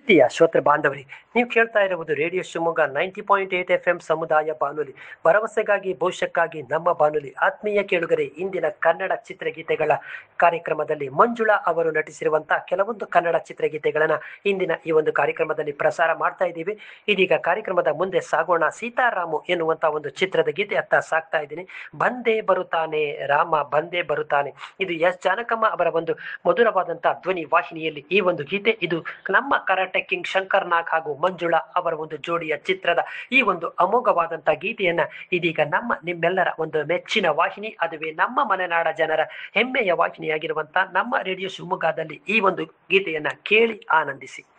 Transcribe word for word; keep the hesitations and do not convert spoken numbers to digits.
ಪ್ರೀತಿಯ ಶ್ರೋತೃ ಬಾಂಧವರಿ, ನೀವು ಕೇಳ್ತಾ ಇರುವುದು radio Shivamogga ninety point eight F M ಸಮುದಾಯ ಬಾನುಲಿ, ಭರವಸೆಗಾಗಿ ಭವಿಷ್ಯಕ್ಕಾಗಿ ನಮ್ಮ ಬಾನುಲಿ. ಆತ್ಮೀಯ ಕೇಳುಗರೆ, ಇಂದಿನ ಕನ್ನಡ ಚಿತ್ರಗೀತೆಗಳ ಕಾರ್ಯಕ್ರಮದಲ್ಲಿ ಮಂಜುಳಾ ಅವರು ನಟಿಸಿರುವಂತಹ ಕೆಲವೊಂದು ಕನ್ನಡ ಚಿತ್ರಗೀತೆಗಳನ್ನ ಇಂದಿನ ಈ ಒಂದು ಕಾರ್ಯಕ್ರಮದಲ್ಲಿ ಪ್ರಸಾರ ಮಾಡ್ತಾ ಇದ್ದೀವಿ. ಇದೀಗ ಕಾರ್ಯಕ್ರಮದ ಮುಂದೆ ಸಾಗೋಣ. ಸೀತಾರಾಮು ಎನ್ನುವಂತ ಒಂದು ಚಿತ್ರದ ಗೀತೆ ಅತ್ತ ಸಾಕ್ತಾ ಇದ್ದೀನಿ. ಬಂದೇ ಬರುತ್ತಾನೆ ರಾಮ ಬಂದೇ ಬರುತ್ತಾನೆ, ಇದು ಎಸ್ ಜಾನಕಮ್ಮ ಅವರ ಒಂದು ಮಧುರವಾದಂತಹ ಧ್ವನಿ ವಾಹಿನಿಯಲ್ಲಿ ಈ ಒಂದು ಗೀತೆ. ಇದು ನಮ್ಮ ಕರಾಟೆ ಕಿಂಗ್ ಶಂಕರ್ ನಾಗ್ ಹಾಗೂ ಮಂಜುಳಾ ಅವರ ಒಂದು ಜೋಡಿಯ ಚಿತ್ರದ ಈ ಒಂದು ಅಮೋಘವಾದಂತಹ ಗೀತೆಯನ್ನ ಇದೀಗ ನಮ್ಮ ನಿಮ್ಮೆಲ್ಲರ ಒಂದು ಮೆಚ್ಚಿನ ವಾಹಿನಿ, ಅದುವೇ ನಮ್ಮ ಮಲೆನಾಡ ಜನರ ಹೆಮ್ಮೆಯ ವಾಹಿನಿಯಾಗಿರುವಂತಹ ನಮ್ಮ ರೇಡಿಯೋ ಶಿವಮೊಗ್ಗದಲ್ಲಿ ಈ ಒಂದು ಗೀತೆಯನ್ನ ಕೇಳಿ ಆನಂದಿಸಿ.